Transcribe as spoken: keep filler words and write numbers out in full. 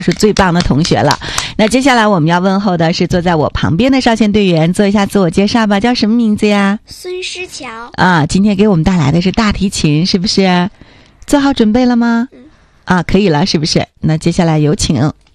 是最棒的同学了。那接下来我们要问候的是坐在我旁边的少先队员，做一下自我介绍吧，叫什么名字呀？ 孙诗乔。 啊，今天给我们带来的是大提琴，是不是？做好准备了吗？ 嗯。 啊，可以了，是不是？那接下来有请。